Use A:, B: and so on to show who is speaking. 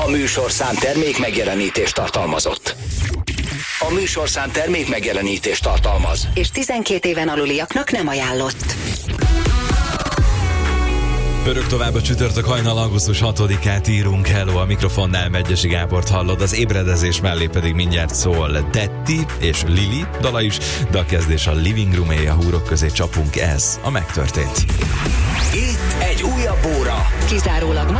A: A műsorszám termék megjelenítést tartalmazott. A műsorszám termék megjelenítést tartalmaz.
B: És 12 éven aluliaknak nem ajánlott.
C: Pörög tovább a csütörtök hajnal, augusztus 6-át írunk. Hello, a mikrofonnál Megyesi Gábort hallod, az ébredezés mellé pedig mindjárt szól Detti és Lili dala is, de a kezdés a Living Room-é, a húrok közé csapunk, ez a Megtörtént.
A: Itt egy újabb óra.
B: Kizárólag